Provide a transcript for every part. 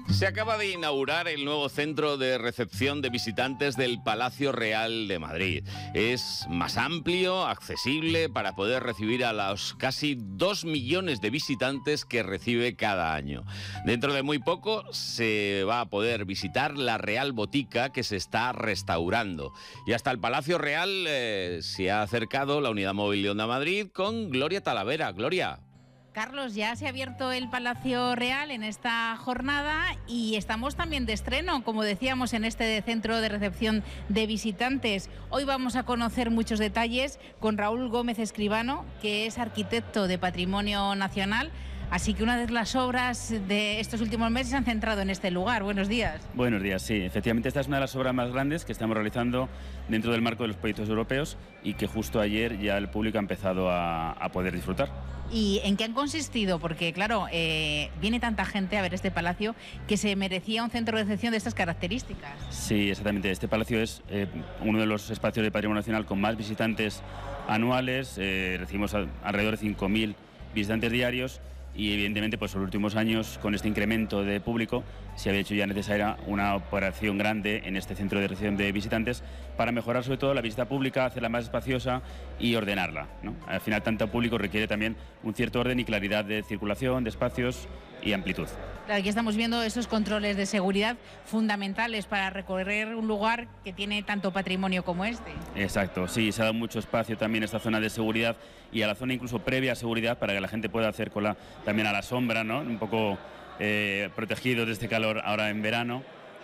Se acaba de inaugurar el nuevo centro de recepción de visitantes del Palacio Real de Madrid. Es más amplio, accesible, para poder recibir a los casi 2 millones de visitantes que recibe cada año. Dentro de muy poco se va a poder visitar la Real Botica, que se está restaurando. Y hasta el Palacio Real se ha acercado la Unidad Móvil de Onda Madrid con Gloria Talavera. Gloria. Carlos, ya se ha abierto el Palacio Real en esta jornada y estamos también de estreno, como decíamos, en este centro de recepción de visitantes. Hoy vamos a conocer muchos detalles con Raúl Gómez Escribano, que es arquitecto de Patrimonio Nacional. Así que una de las obras de estos últimos meses se han centrado en este lugar. Buenos días. Buenos días, sí. Efectivamente, esta es una de las obras más grandes que estamos realizando dentro del marco de los proyectos europeos y que justo ayer ya el público ha empezado a poder disfrutar. ¿Y en qué han consistido? Porque, claro, viene tanta gente a ver este palacio que se merecía un centro de recepción de estas características. Sí, exactamente. Este palacio es uno de los espacios de Patrimonio Nacional con más visitantes anuales. Recibimos alrededor de 5.000 visitantes diarios. Y evidentemente, pues en los últimos años, con este incremento de público, se había hecho ya necesaria una operación grande en este centro de recepción de visitantes para mejorar sobre todo la visita pública, hacerla más espaciosa y ordenarla, ¿no? Al final, tanto público requiere también un cierto orden y claridad de circulación, de espacios y amplitud. Aquí estamos viendo esos controles de seguridad fundamentales para recorrer un lugar que tiene tanto patrimonio como este. Exacto, sí, se ha dado mucho espacio también a esta zona de seguridad y a la zona incluso previa a seguridad para que la gente pueda hacer cola también a la sombra, ¿no? Un poco protegido de este calor ahora en verano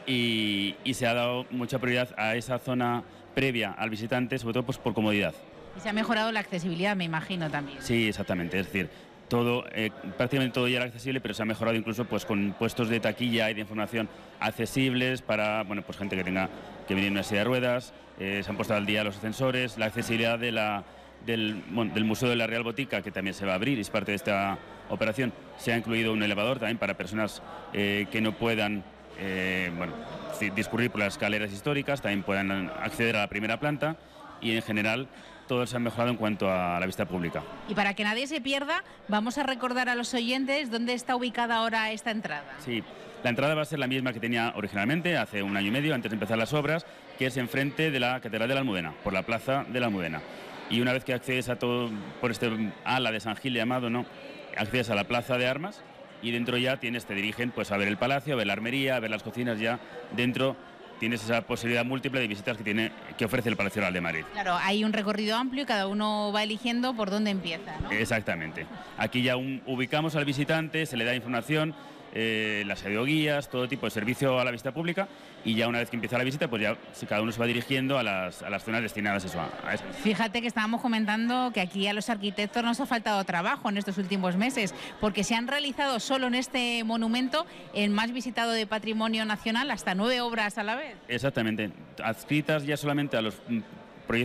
y se ha dado mucha prioridad a esa zona previa al visitante, sobre todo pues, por comodidad. Y se ha mejorado la accesibilidad, me imagino, también. Sí, exactamente, es decir, todo, prácticamente todo ya era accesible, pero se ha mejorado incluso pues, con puestos de taquilla y de información accesibles para pues, gente que tenga que venir en una silla de ruedas, se han puesto al día los ascensores, la accesibilidad del Museo de la Real Botica, que también se va a abrir y es parte de esta operación. Se ha incluido un elevador también para personas que no puedan discurrir por las escaleras históricas, también puedan acceder a la primera planta y en general todo se ha mejorado en cuanto a la vista pública. Y para que nadie se pierda, vamos a recordar a los oyentes dónde está ubicada ahora esta entrada. Sí, la entrada va a ser la misma que tenía originalmente, hace 1 año y medio, antes de empezar las obras, que es enfrente de la Catedral de la Almudena, por la Plaza de la Almudena. Y una vez que accedes a todo, por este ala de San Gil llamado, ¿no?, accedes a la Plaza de Armas y dentro ya te dirigen pues, a ver el palacio, a ver la armería, a ver las cocinas ya dentro. Tienes esa posibilidad múltiple de visitas que ofrece el Palacio Real de Madrid. Claro, hay un recorrido amplio y cada uno va eligiendo por dónde empieza, ¿no? Exactamente. Aquí ya ubicamos al visitante, se le da información, las audioguías, todo tipo de servicio a la vista pública y ya una vez que empieza la visita, pues ya cada uno se va dirigiendo a las zonas destinadas a eso. Fíjate que estábamos comentando que aquí a los arquitectos nos ha faltado trabajo en estos últimos meses, porque se han realizado solo en este monumento, el más visitado de Patrimonio Nacional, hasta 9 obras a la vez. Exactamente, adscritas ya solamente a los